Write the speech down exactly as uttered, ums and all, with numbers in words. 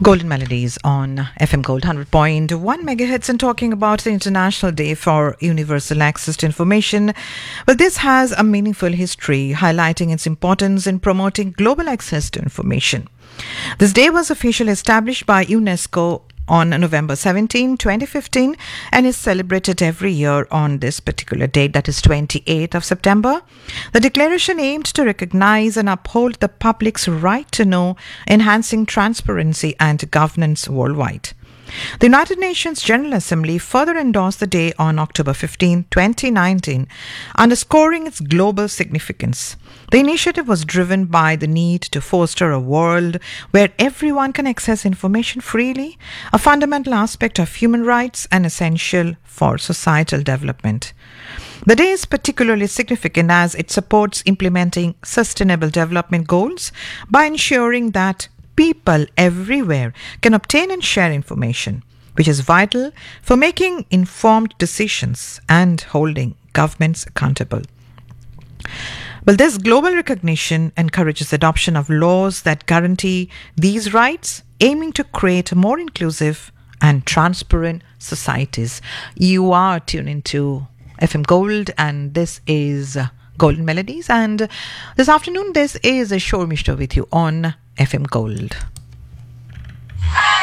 Golden Melodies on F M Gold one hundred point one megahertz, and talking about the International Day for Universal Access to Information. Well, this has a meaningful history, highlighting its importance in promoting global access to information. This day was officially established by UNESCO on November seventeenth, twenty fifteen, and is celebrated every year on this particular date, that is twenty-eighth of September. The declaration aimed to recognize and uphold the public's right to know, enhancing transparency and governance worldwide. The United Nations General Assembly further endorsed the day on October fifteenth, twenty nineteen, underscoring its global significance. The initiative was driven by the need to foster a world where everyone can access information freely, a fundamental aspect of human rights and essential for societal development. The day is particularly significant as it supports implementing sustainable development goals by ensuring that people everywhere can obtain and share information, which is vital for making informed decisions and holding governments accountable. Well, this global recognition encourages adoption of laws that guarantee these rights, aiming to create more inclusive and transparent societies. You are tuned into F M Gold, and this is Golden Melodies, and this afternoon this is a show Mishta with you on F M Gold.